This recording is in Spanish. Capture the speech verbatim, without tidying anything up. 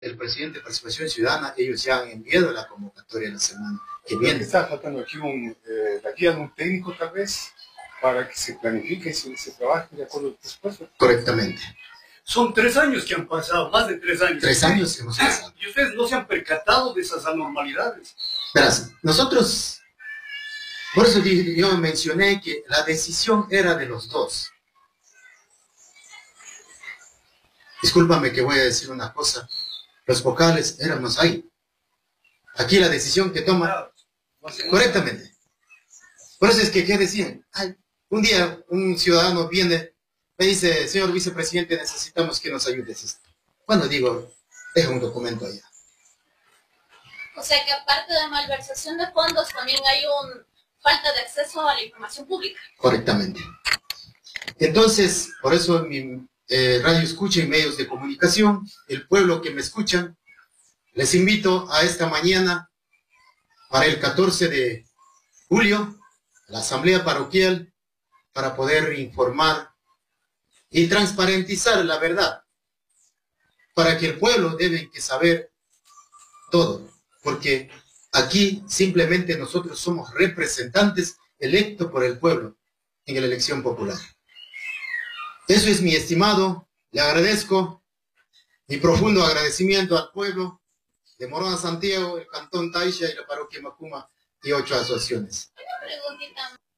el presidente de Participación Ciudadana, ellos ya han enviado la convocatoria de la semana que viene. Está faltando aquí un, eh, la guía de un técnico tal vez, para que se planifique y se, se trabaje de acuerdo al presupuesto. Correctamente. Son tres años que han pasado, más de tres años. Tres años que hemos pasado. Y ustedes no se han percatado de esas anormalidades. Verás, nosotros, por eso yo mencioné que la decisión era de los dos. Discúlpame que voy a decir una cosa. Los vocales éramos ahí. Aquí la decisión que toma correctamente. Por eso es que, ¿qué decían? Ay, un día un ciudadano viene, me dice, señor vicepresidente, necesitamos que nos ayudes. Cuando digo, deja un documento allá. O sea que aparte de malversación de fondos, también hay un falta de acceso a la información pública. Correctamente. Entonces, por eso mi eh, radio escucha y medios de comunicación, el pueblo que me escuchan, les invito a esta mañana, para el catorce de julio, a la asamblea parroquial, para poder informar y transparentizar la verdad, para que el pueblo debe que saber todo, porque aquí simplemente nosotros somos representantes electos por el pueblo en la elección popular. Eso es, mi estimado, le agradezco mi profundo agradecimiento al pueblo de Morona Santiago, el Cantón Taisha y la parroquia Macuma y ocho asociaciones. Una preguntita.